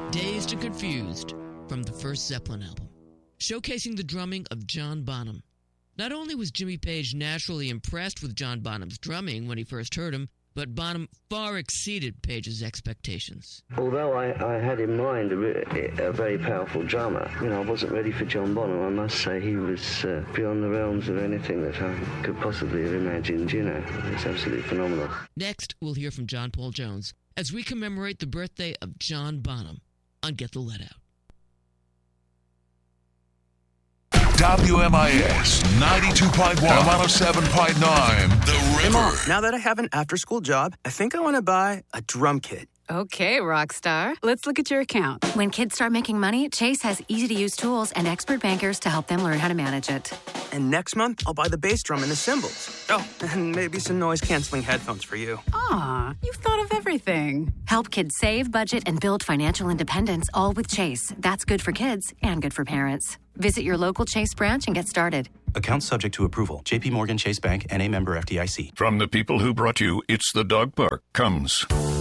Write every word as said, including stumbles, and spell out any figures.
Dazed and Confused from the first Zeppelin album, showcasing the drumming of John Bonham. Not only was Jimmy Page naturally impressed with John Bonham's drumming when he first heard him, but Bonham far exceeded Page's expectations. Although I, I had in mind a, a very powerful drummer, you know, I wasn't ready for John Bonham. I must say he was uh, beyond the realms of anything that I could possibly have imagined, you know. It's absolutely phenomenal. Next, we'll hear from John Paul Jones as we commemorate the birthday of John Bonham on Get the Let Out. W M I S ninety-two point one, one oh seven point nine, The River. Hey, Mom, now that I have an after-school job, I think I want to buy a drum kit. Okay, rock star. Let's look at your account. When kids start making money, Chase has easy-to-use tools and expert bankers to help them learn how to manage it. And next month, I'll buy the bass drum and the cymbals. Oh, and maybe some noise-canceling headphones for you. Aw, you've thought of everything. Help kids save, budget, and build financial independence, all with Chase. That's good for kids and good for parents. Visit your local Chase branch and get started. Account subject to approval. J P Morgan Chase Bank, N A member F D I C. From the people who brought you It's the Dog Park comes